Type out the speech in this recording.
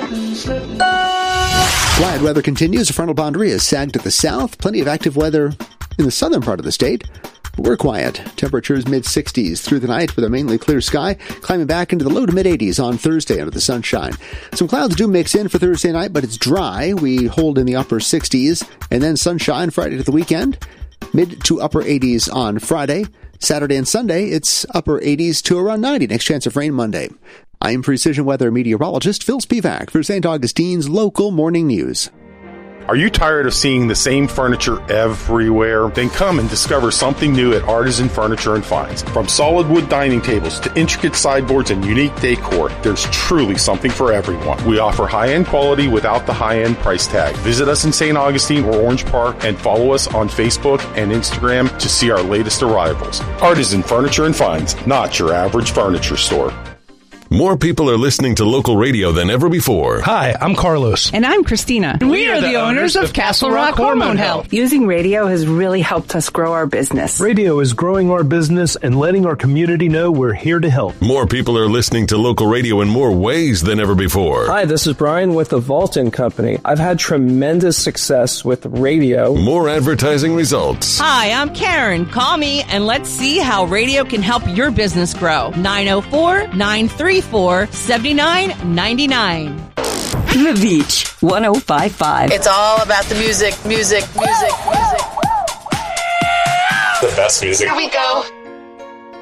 Quiet weather continues. A frontal boundary is sagged to the south. Plenty of active weather in the southern part of the state. But we're quiet. Temperatures mid-60s through the night with a mainly clear sky, climbing back into the low to mid-80s on Thursday under the sunshine. Some clouds do mix in for Thursday night, but it's dry. We hold in the upper 60s, and then sunshine Friday to the weekend. Mid to upper 80s on Friday. Saturday and Sunday, it's upper 80s to around 90. Next chance of rain Monday. I'm Precision Weather Meteorologist Phil Spivak for St. Augustine's Local Morning News. Are you tired of seeing the same furniture everywhere? Then come and discover something new at Artisan Furniture and Finds. From solid wood dining tables to intricate sideboards and unique decor, there's truly something for everyone. We offer high-end quality without the high-end price tag. Visit us in St. Augustine or Orange Park and follow us on Facebook and Instagram to see our latest arrivals. Artisan Furniture and Finds, not your average furniture store. More people are listening to local radio than ever before. Hi, I'm Carlos. And I'm Christina. We are the owners of Castle Rock Hormone Health. Using radio has really helped us grow our business. Radio is growing our business and letting our community know we're here to help. More people are listening to local radio in more ways than ever before. Hi, this is Brian with the Vaulton Company. I've had tremendous success with radio. More advertising results. Hi, I'm Karen. Call me and let's see how radio can help your business grow. 904-934-7999. The Beach, 105.5. It's all about the music. The best music. Here we go.